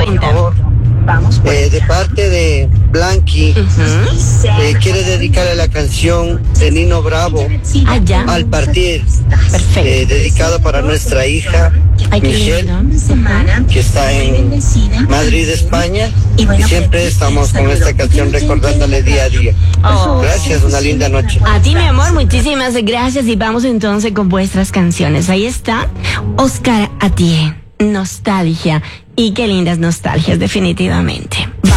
por Cuenta. favor. De parte de Blanqui, quiere dedicarle la canción de Nino Bravo, Allá. Al Partir, Perfecto. dedicado para nuestra hija Ay, qué Michelle, lindo. que está en Madrid, España, y siempre estamos con esta canción recordándole día a día. Oh. Gracias, una linda noche. A ti, mi amor, muchísimas gracias y vamos entonces con vuestras canciones. Ahí está Oscar Atié, Nostalgia. Y qué lindas nostalgias, definitivamente.